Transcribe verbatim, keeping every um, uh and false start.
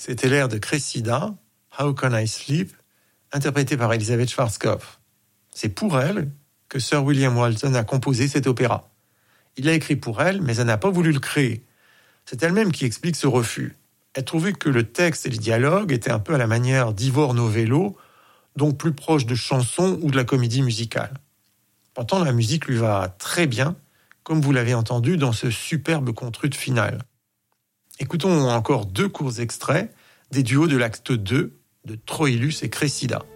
C'était l'air de Cressida, How Can I Sleep, interprété par Elisabeth Schwarzkopf. C'est pour elle que Sir William Walton a composé cet opéra. Il l'a écrit pour elle, mais elle n'a pas voulu le créer. C'est elle-même qui explique ce refus. Elle trouvait que le texte et les dialogues étaient un peu à la manière d'Ivor Novello, donc plus proche de chansons ou de la comédie musicale. Pourtant, la musique lui va très bien, comme vous l'avez entendu dans ce superbe contrute final. Écoutons encore deux courts extraits des duos de l'acte deux de Troilus et Cressida.